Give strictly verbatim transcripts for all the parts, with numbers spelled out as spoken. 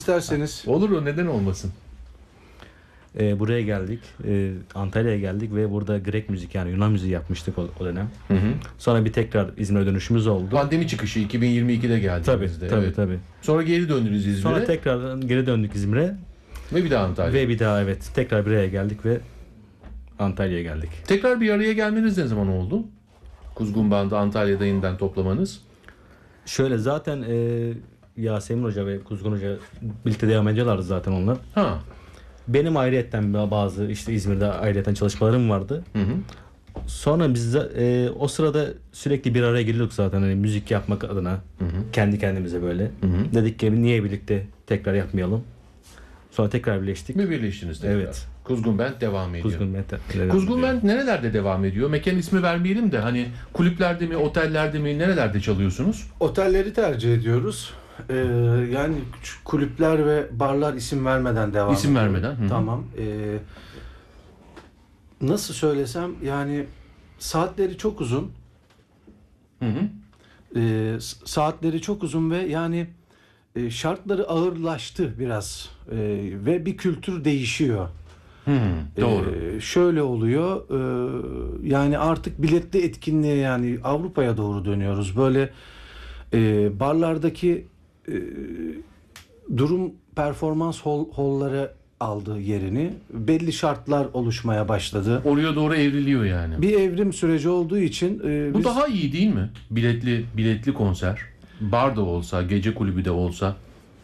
İsterseniz. Olur, o neden olmasın? Ee, buraya geldik. Ee, Antalya'ya geldik ve burada Grek müzik, yani Yunan müziği yapmıştık o, o dönem. Hı hı. Sonra bir tekrar İzmir'e dönüşümüz oldu. Pandemi çıkışı iki bin yirmi ikide geldi. Tabii, tabii, evet. tabii. Sonra geri döndünüz İzmir'e. Sonra tekrar geri döndük İzmir'e. Ve bir daha Antalya. Ve bir daha evet. Tekrar bir araya geldik ve Antalya'ya geldik. Tekrar bir araya gelmeniz ne zaman oldu? Kuzgun Band'ı Antalya'da yeniden toplamanız. Şöyle zaten e, Yasemin Hoca ve Kuzgun Hoca birlikte devam ediyorlardı zaten onlar. Ha. Benim ayrıyetten bazı işte İzmir'de ayrıyetten çalışmalarım vardı. Hı hı. Sonra biz de, e, o sırada sürekli bir araya geliyorduk zaten, hani müzik yapmak adına. Hı hı. Kendi kendimize böyle. Hı hı. Dedik ki niye birlikte tekrar yapmayalım. Sonra tekrar birleştik. Mi birleştiniz tekrar? Evet. Kuzgun Band devam ediyor. Kuzgun Band. Kuzgun Band nerelerde devam ediyor? Mekan ismi vermeyelim de hani kulüplerde mi, otellerde mi, nerelerde çalıyorsunuz? Otelleri tercih ediyoruz. Ee, yani küçük kulüpler ve barlar isim vermeden devam İsim ediyor. vermeden, hı hı. Tamam. Ee, nasıl söylesem, yani saatleri çok uzun. Hı hı. Ee, saatleri çok uzun ve yani e, şartları ağırlaştı biraz. Ee, ve bir kültür değişiyor. Hı, doğru. Ee, şöyle oluyor. E, yani artık biletli etkinliğe, yani Avrupa'ya doğru dönüyoruz. Böyle e, barlardaki e, durum performans hol, holları aldı yerini. Belli şartlar oluşmaya başladı. Oraya doğru evriliyor yani. Bir evrim süreci olduğu için e, Bu biz, daha iyi değil mi? Biletli biletli konser. Bar da olsa, gece kulübü de olsa.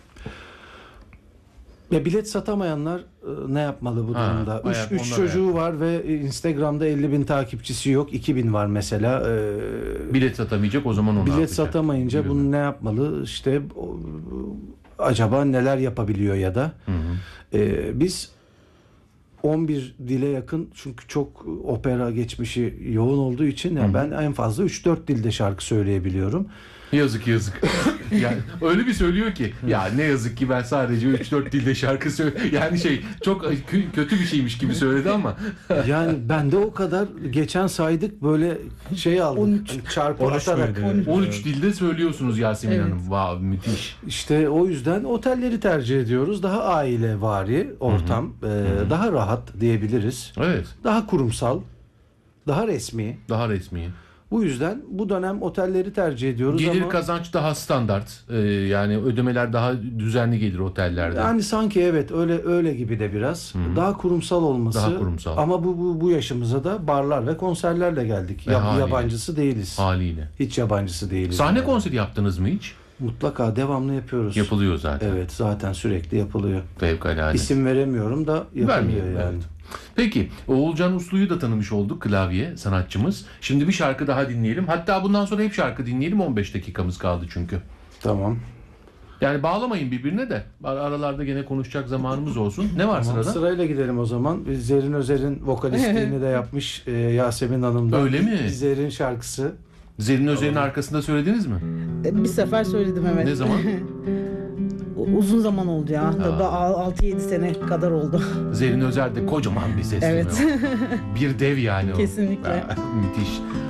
ya bilet satamayanlar e, ne yapmalı bu Ha, durumda? Üç, ayak- üç onlar çocuğu ayak. var ve Instagram'da elli bin takipçisi yok. iki bin var mesela. E, Bilet satamayacak, o zaman onu Bilet yapacak. satamayınca Gibi bunu mi? ne yapmalı? İşte o, acaba neler yapabiliyor ya da Hı hı. Ee, biz on bir dile yakın, çünkü çok opera geçmişi yoğun olduğu için yani ben en fazla üç dört dilde şarkı söyleyebiliyorum. Yazık yazık. Yani öyle bir söylüyor ki ya ne yazık ki ben sadece üç dört dilde şarkı söylüyorum. Yani şey çok kö- kötü bir şeymiş gibi söyledi ama Yani ben de o kadar, geçen saydık böyle şey aldık. on üç. Hani çarpı on üç atarak. müydü? on üç dilde söylüyorsunuz Yasemin Evet. Hanım. Vav, müthiş. İşte o yüzden otelleri tercih ediyoruz. Daha ailevari ortam, ee, daha rahat diyebiliriz. Evet. Daha kurumsal, daha resmi. Daha resmi. Bu yüzden bu dönem otelleri tercih ediyoruz Gelir ama kazanç daha standart. Ee, yani ödemeler daha düzenli gelir otellerde. yani sanki evet öyle öyle gibi de biraz. Hı hı. Daha kurumsal olması. Daha kurumsal. Ama bu bu bu yaşımıza da barlar ve konserlerle geldik. Ve Yab- haliyle. yabancısı değiliz. Haliyle. Hiç yabancısı değiliz. Sahne yani. konseri yaptınız mı hiç? Mutlaka devamlı yapıyoruz. Yapılıyor zaten. Evet, zaten sürekli yapılıyor. Fevkalade. İsim veremiyorum da yapılıyor Vermeyelim, yani. evet. Peki Oğulcan Uslu'yu da tanımış olduk, klavye sanatçımız. Şimdi bir şarkı daha dinleyelim. Hatta bundan sonra hep şarkı dinleyelim. on beş dakikamız kaldı çünkü. Tamam. Yani bağlamayın birbirine de. Ar- Aralarda gene konuşacak zamanımız olsun. Ne var Tamam, sırada? sırayla gidelim o zaman. Zerrin Özer'in vokalistliğini de yapmış e, Yasemin Hanım'dan. Öyle mi? Zerrin şarkısı. Zerrin Özer'in arkasında söylediniz mi? Bir sefer söyledim, evet. Ne zaman? Uzun zaman oldu ya. Ha. Da altı yedi sene kadar oldu. Zerrin Özer de kocaman bir ses. Evet. değil mi o? Bir dev yani o. Kesinlikle. Ha, müthiş.